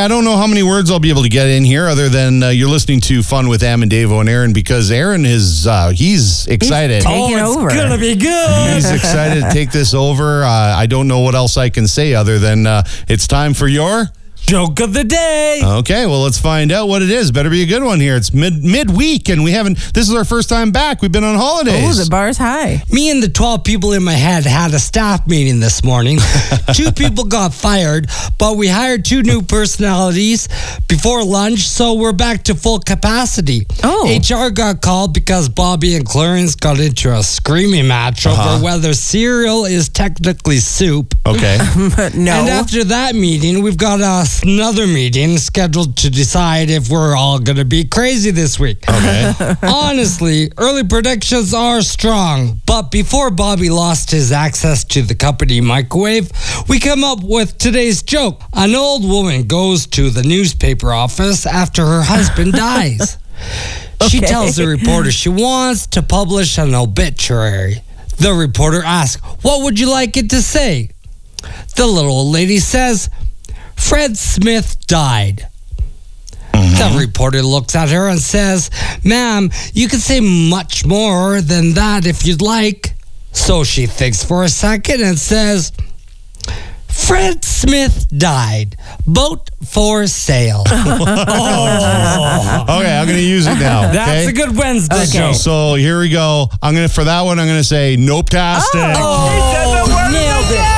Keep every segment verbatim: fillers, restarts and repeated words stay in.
don't know how many words I'll be able to get in here other than uh, you're listening to Fun with Am and Davo and Aaron, because Aaron is, uh, he's excited. He's taking oh, it's over. gonna be good. He's excited to take this over. Uh, I don't know what else I can say other than uh, it's time for your... Joke of the day. Okay, well, let's find out what it is. Better be a good one here. It's mid midweek, and we haven't. This is our first time back. We've been on holidays. Oh, the bar's high. Me and the twelve people in my head had a staff meeting this morning. Two people got fired, but we hired two new personalities before lunch, so we're back to full capacity. Oh. H R got called because Bobby and Clarence got into a screaming match Uh-huh. over whether cereal is technically soup. Okay. But no. And after that meeting, we've got a another meeting scheduled to decide if we're all going to be crazy this week. Okay. Honestly, early predictions are strong, but before Bobby lost his access to the company microwave, we come up with today's joke. An old woman goes to the newspaper office after her husband dies. She Okay. tells the reporter she wants to publish an obituary. The reporter asks, "What would you like it to say?" The little old lady says, "Fred Smith died." The reporter looks at her and says, "Ma'am, you can say much more than that if you'd like." So she thinks for a second and says, "Fred Smith died. Boat for sale." Oh, Okay, I'm going to use it now. that's okay? a good Wednesday Okay. joke. So here we go. I'm gonna for that one. I'm gonna say nope-tastic. Oh, nailed it.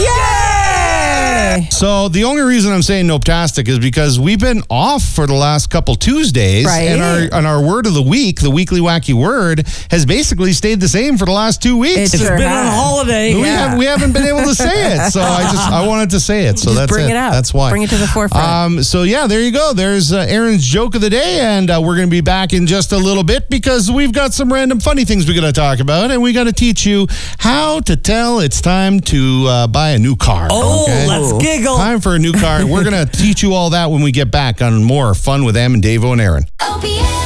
Yay! So the only reason I'm saying nope-tastic is because we've been off for the last couple Tuesdays, Right. and our and our word of the week, the weekly wacky word, has basically stayed the same for the last two weeks. It sure Been on has. holiday. we, yeah. have, we haven't been able to say it, so I just I wanted to say it. So Just that's bring it. it up. That's why. Bring it to the forefront. Um, so yeah, there you go. There's uh, Aaron's joke of the day, and uh, we're going to be back in just a little bit because we've got some random funny things we're going to talk about, and we got to teach you how to tell it's time to uh, buy a new car. Oh, okay? let's giggle. Time for a new car. We're going to teach you all that when we get back on more Fun with Am and Davo and Aaron. O P M.